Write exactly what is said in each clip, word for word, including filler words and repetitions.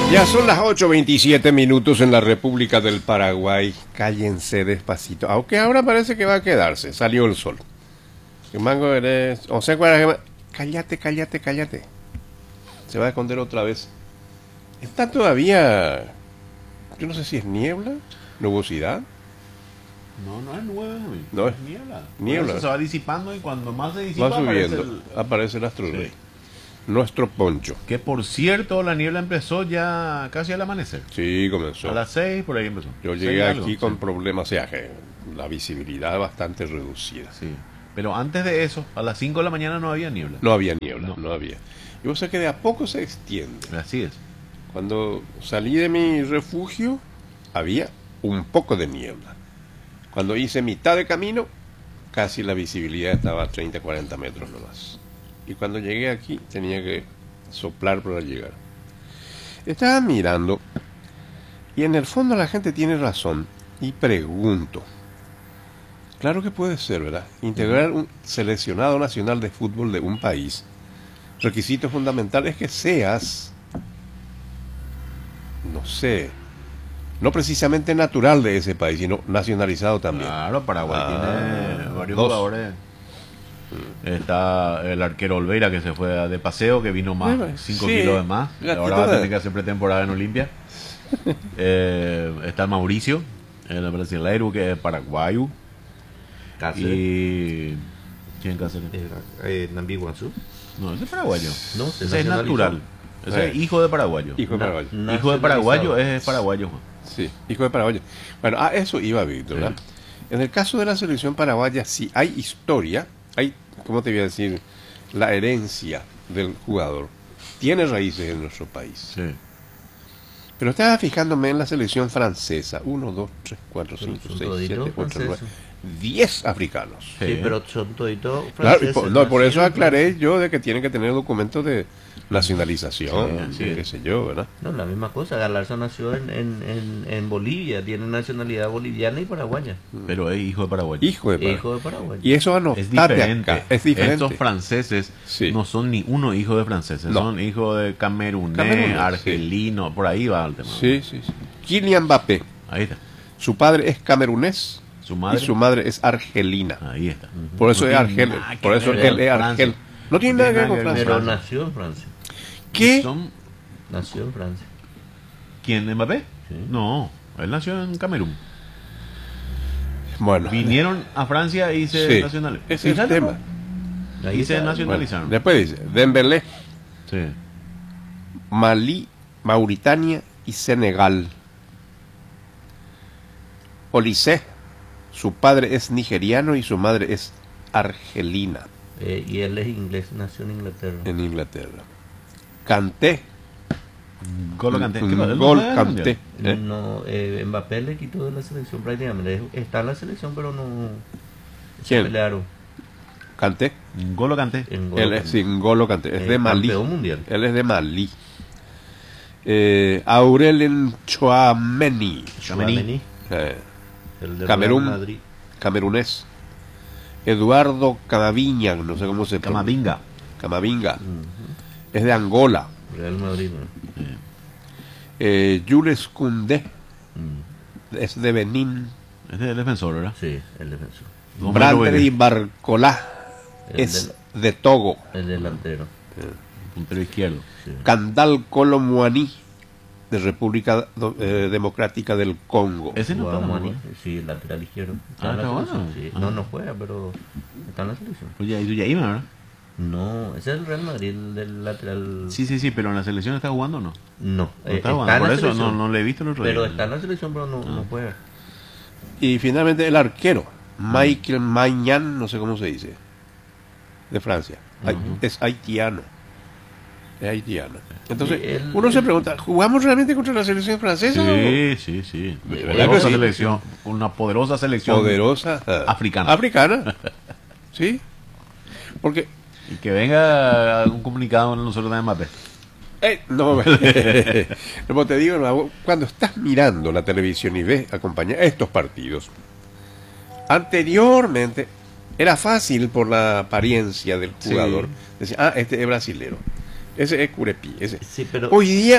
Ya son las ocho veintisiete minutos en la República del Paraguay. Cállense despacito. Aunque ahora parece que va a quedarse. Salió el sol. ¿Qué mango eres? O sea, cállate, cállate, cállate. Se va a esconder otra vez. Está todavía... Yo no sé si es niebla, nubosidad. No, no es nube, no es niebla. Niebla. Eso se va disipando y cuando más se disipa va subiendo. aparece el, aparece el astro sí. rey. Nuestro poncho. Que por cierto, la niebla empezó ya casi al amanecer. Sí, comenzó. A las seis por ahí empezó. Yo llegué seis aquí algo, con sí. problemas, o sea, que la visibilidad bastante reducida. Sí. Pero antes de eso, a las cinco de la mañana no había niebla. No había niebla, no, no había. Y vos sabés que de a poco se extiende. Así es. Cuando salí de mi refugio, había un poco de niebla. Cuando hice mitad de camino, casi la visibilidad estaba a treinta, cuarenta metros nomás. Y cuando llegué aquí, tenía que soplar para llegar. Estaba mirando, y en el fondo la gente tiene razón, y pregunto. Claro que puede ser, ¿verdad? Integrar un seleccionado nacional de fútbol de un país. Requisito fundamental es que seas, no sé, no precisamente natural de ese país, sino nacionalizado también. Claro, Paraguay ah, tiene varios dos. jugadores. Está el arquero Olveira que se fue de paseo, que vino más cinco sí, kilos de más. Ahora va a tener que hacer pretemporada en Olimpia. eh, está Mauricio, el brasileiro que es paraguayo. Cáceres. Y ¿quién Cáceres? Eh, eh, Nambi Guazú. No, ese es paraguayo. No, ese es natural. Ese eh. es hijo de paraguayo. Hijo de paraguayo. Na hijo de paraguayo es paraguayo. Sí, hijo de paraguayo. Bueno, a eso iba Víctor, ¿verdad? Sí. En el caso de la selección paraguaya, si hay historia, hay, ¿cómo te voy a decir? La herencia del jugador tiene raíces en nuestro país. Sí. Pero estaba fijándome en la selección francesa. Uno, dos, tres, cuatro, cinco, seis, siete, ocho, nueve, diez africanos. Sí, sí, pero son toditos franceses. Claro, no, por eso aclaré yo de que tienen que tener documentos de nacionalización, sí, sí, qué sé yo, ¿verdad? No, la misma cosa. Galarza nació en, en, en, en Bolivia, tiene nacionalidad boliviana y paraguaya. Pero es hijo de paraguayo. Hijo de paraguayo. Hijo de paraguayo. Y eso no es diferente. Acá. Es diferente. Estos franceses sí. no son ni uno hijo de franceses, no. Son hijos de camerunés, Camerunés, argelino, sí. Por ahí va el tema. Sí, sí, sí. Kylian Mbappé. Ahí está. Su padre es camerunés. ¿Su madre? Y su madre es argelina. Ahí está. Por eso no es argel. Por eso él es argel. No tiene nada que ver con Francia. Pero nació en Francia. ¿Qué? Son... Nació en Francia. ¿Quién? ¿Mbappé? Sí. No, él nació en Camerún. Bueno. Vinieron a Francia y se sí, nacionalizaron. Ese es el tema. Ahí y se nacionalizaron. Bueno, después dice, Dembélé, sí. Malí, Mauritania y Senegal. Olise, su padre es nigeriano y su madre es argelina. Eh, y él es inglés, nació en Inglaterra. En Inglaterra. Kanté. Gol Kanté. Gol Kanté. ¿Eh? No, eh, Mbappé le quitó de la selección prácticamente. Está en la selección, pero no. ¿Quién? Pelearon. Kanté. Golo Kanté. Él es sin Golo Kanté. Es eh, de Malí. Mundial. Él es de Malí. Eh, Aurelien Tchouameni. Tchouameni. Eh, El de Camerún. Madrid. Camerunés. Eduardo Camavinga, no sé cómo se pronuncia. Camavinga. Camavinga. Uh-huh. Es de Angola. Real Madrid, ¿no? Eh, Jules Koundé. Uh-huh. Es de Benín. Es de defensor, ¿verdad? Sí, el defensor. Bradley Barcolá es de, de Togo. El delantero. Eh, puntero izquierdo. Sí. Kandal Kolo-Muani de República eh, Democrática del Congo. Ese no está Muani, sí, el lateral izquierdo. Ah, está bueno. Sí. Ah. No, no juega, pero está en la selección. Oye, ¿y tú ya iba, verdad? No, ese es el Real Madrid, el del lateral. Sí, sí, sí, pero en la selección está jugando o no? No, no eh, está jugando, está por en eso la no, no le he visto el otro Pero día. está en la selección, pero no, ah. no juega. Y finalmente el arquero, Michael Maignan, no sé cómo se dice, de Francia. Uh-huh. Es haitiano. Es haitiano. Entonces, el, uno el, se pregunta, ¿jugamos realmente contra la selección francesa? Sí, o? sí, sí. Poderosa selección, una poderosa selección. Poderosa. Africana. Africana. Sí. Porque... Y que venga un comunicado en nosotros de Mbappé. Eh, no, como te digo, cuando estás mirando la televisión y ves acompañar estos partidos, anteriormente era fácil por la apariencia del jugador. Sí. Decir, ah, este es brasilero, ese es Curepi. Ese. Sí, pero... Hoy día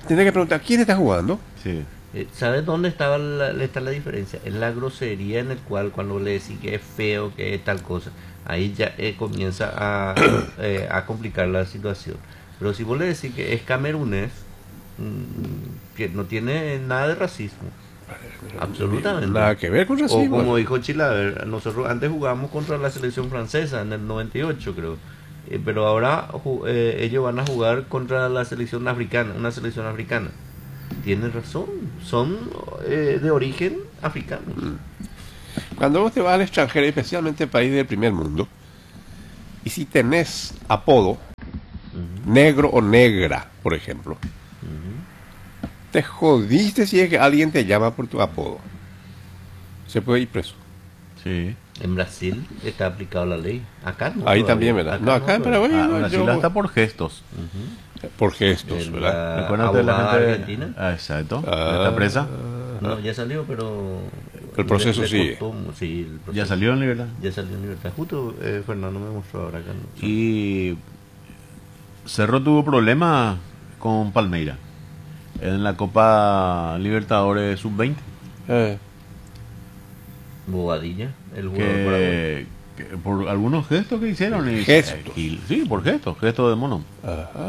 Tienes que preguntar, ¿quién está jugando? Sí. ¿Sabes dónde estaba la, está la diferencia? En la grosería en el cual cuando le decís que es feo, que es tal cosa, ahí ya eh, comienza a, eh, a complicar la situación. Pero si vos le decís que es camerunés, mmm, que no tiene nada de racismo, absolutamente nada que ver con racismo. O como dijo Chilaver, nosotros antes jugábamos contra la selección francesa en el noventa y ocho, creo. Eh, pero ahora eh, ellos van a jugar contra la selección africana, una selección africana. Tiene razón, son eh, de origen africano. Cuando vos te vas al extranjero, especialmente país del primer mundo, y si tenés apodo, uh-huh. negro o negra, por ejemplo, uh-huh. te jodiste si es que alguien te llama por tu apodo. Se puede ir preso. Sí. En Brasil está aplicado la ley. Acá no. Ahí todavía. También, ¿verdad? Acá no, acá no, en Paraguay. Ah, Brasil yo... está por gestos. Uh-huh. Por gestos, en ¿verdad? ¿Recuerdas de la gente argentina? Ah, exacto. Ah, ¿Está presa? No, ya salió, pero... El proceso le, le sigue. Costó, sí, el proceso. ¿Ya salió en libertad? Ya salió en libertad. Justo eh, Fernando me mostró ahora acá. ¿No? Y Cerro tuvo problemas con Palmeira en la Copa Libertadores sub veinte. Eh. Bobadilla, el jugador que, que por algunos gestos que hicieron. Y, gestos. Y, sí, por gestos, gestos de mono. Ajá.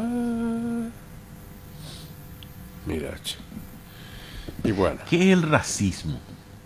Mira, y bueno. ¿Qué es el racismo?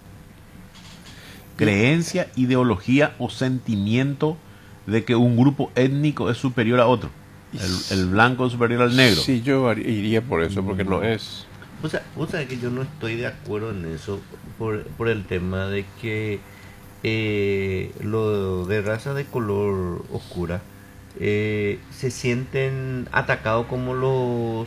Creencia, ideología o sentimiento de que un grupo étnico es superior a otro. El, el blanco es superior al negro. Sí, yo iría por eso, porque no es... O sea, vos sabés que yo no estoy de acuerdo en eso por, por el tema de que eh, lo de raza de color oscura eh, se sienten atacados como los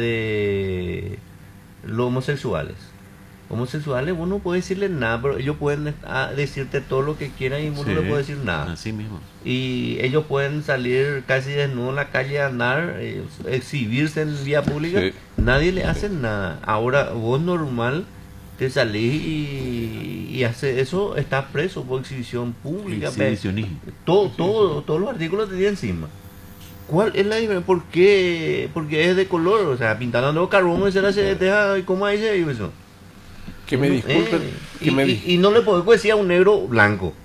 de los homosexuales. Homosexuales, vos no puedes decirle nada, pero ellos pueden a, decirte todo lo que quieran y vos sí, no le puedes decir nada. Así mismo. Y ellos pueden salir casi desnudos en la calle a andar, eh, exhibirse en vía pública, sí. Nadie le hace sí. nada. Ahora vos normal te salís y, y hace eso, estás preso por exhibición pública. Exhibicionismo. Todo, todo, todos los artículos te di encima. ¿Cuál es la diferencia? ¿Por qué? Porque es de color, o sea, pintando carbón, ¿cómo hay eso? Que me disculpen. Eh, que y, me y, y no le puedo decir a un negro blanco.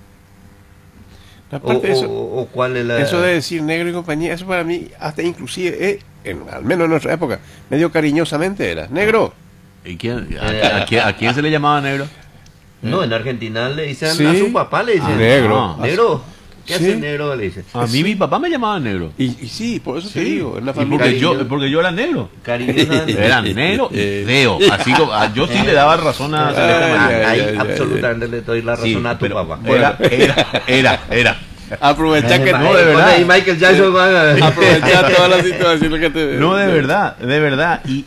Aparte o, eso, o, o cuál es la... eso de decir negro y compañía, eso para mí, hasta inclusive, eh, en, al menos en nuestra época, medio cariñosamente era negro. ¿Y quién, a, a, a, quién, a quién se le llamaba negro? No, en Argentina le dicen ¿Sí? a su papá, le dicen ah, negro. No, negro. ¿Qué ¿Sí? hace negro? Le dicen. A mí mi papá me llamaba negro. Y, y sí, por eso sí. te digo, en la familia. Porque yo, porque yo era negro. Cariñosamente. Era negro y feo. Así como, yo sí le daba razón a Celeste. Ahí absolutamente le doy la razón sí, a tu papá. Era, era, era, era. Aprovechar que no, de verdad. Y Michael Jackson sí. Aprovechar todas las situaciones que te... No, de verdad, de verdad. Y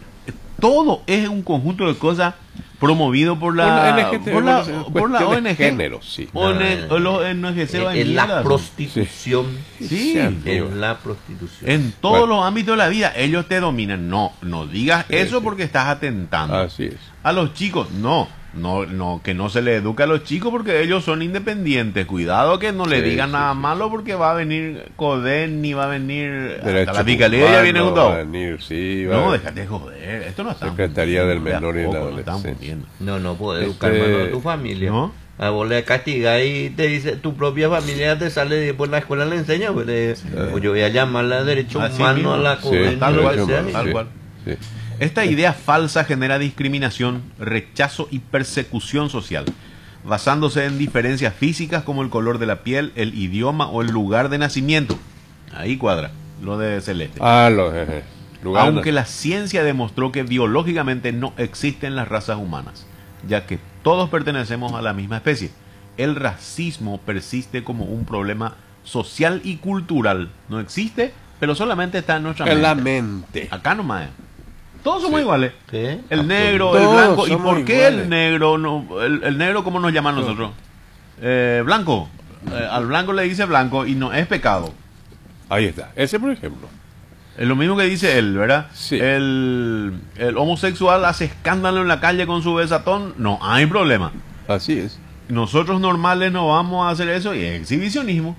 todo es un conjunto de cosas promovido por la L G T B, por la, por la O N G, género, sí. O N, o los N G C en, en la prostitución, sí, sí. en la prostitución, en todos bueno. los ámbitos de la vida ellos te dominan. No, no digas sí, eso sí. porque estás atentando. Así es. A los chicos, no. No, no, que no se le educa a los chicos porque ellos son independientes. Cuidado que no le sí, digan sí, nada sí. malo porque va a venir Coden ni va a venir hasta la fiscalía ya viene junto. Va a venir, sí, va no, a... déjate de joder. Esto no está. Secretaría del Menor y la Adolescencia. No, no puedo educar este... a tu familia. ¿No? A vos le castigas y te dice tu propia familia te sale y después la escuela le enseña. Pues, le, sí. pues yo voy a llamarla a derecho humano a la Coden. Sí, tal cual, sea, tal cual. Sí. Esta idea falsa genera discriminación, rechazo y persecución social, basándose en diferencias físicas como el color de la piel, el idioma o el lugar de nacimiento. Ahí cuadra lo de Celeste. Ah, lo, jeje. Lugar Aunque de... la ciencia demostró que biológicamente no existen las razas humanas, ya que todos pertenecemos a la misma especie, el racismo persiste como un problema social y cultural. No existe, pero solamente está en nuestra en mente. la mente. Acá nomás. Todos somos sí. iguales. ¿Qué? El negro, Todos el blanco. ¿Y por qué iguales. el negro no? El, el negro, ¿cómo nos llaman nosotros? Eh, blanco. Eh, al blanco le dice blanco y no es pecado. Ahí está. Ese, por ejemplo. Es lo mismo que dice él, ¿verdad? Sí. El, el homosexual hace escándalo en la calle con su besatón. No hay problema. Así es. Nosotros normales no vamos a hacer eso y es exhibicionismo.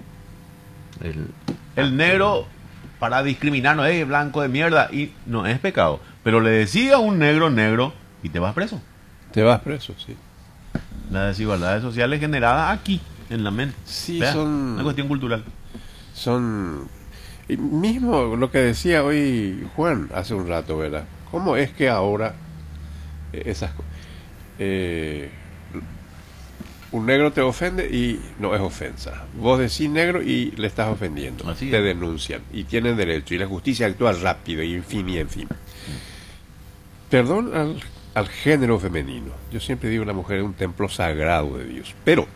El, el negro, para discriminarnos, es blanco de mierda y no es pecado. Pero le decís a un negro negro y te vas preso. Te vas preso, sí. Las desigualdades sociales generadas aquí, en la mente. Sí, Vea, son... una cuestión cultural. Son... Y mismo lo que decía hoy Juan hace un rato, ¿verdad? ¿Cómo es que ahora eh, esas co- eh, un negro te ofende y no es ofensa? Vos decís negro y le estás ofendiendo. Así te es. denuncian y tienen derecho. Y la justicia actúa rápido y en fin y en fin. Perdón al, al género femenino. Yo siempre digo la mujer es un templo sagrado de Dios. Pero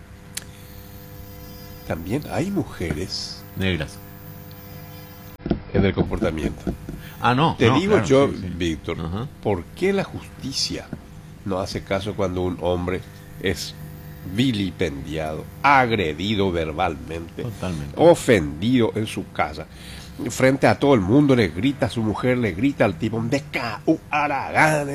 también hay mujeres Negras. en el comportamiento. Ah, no. Te no, digo claro, yo, sí, sí. Víctor, Ajá. ¿por qué la justicia no hace caso cuando un hombre es vilipendiado, agredido verbalmente, Totalmente. ofendido en su casa? Frente a todo el mundo le grita a su mujer, le grita al tipo, de ca u aragán,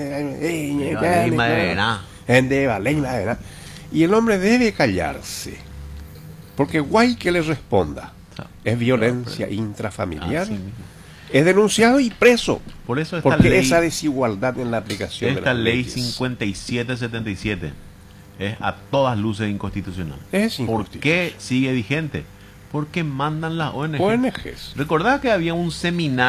y el hombre debe callarse, porque guay que le responda. Es violencia intrafamiliar. Así mismo. Es denunciado y preso. Por eso esta Porque ley, esa desigualdad en la aplicación de esta las ley leyes cincuenta y siete setenta y siete es a todas luces inconstitucional. es ¿Por injusticia. qué sigue vigente? Porque mandan las O N G. O N Ges. ¿Recordás que había un seminario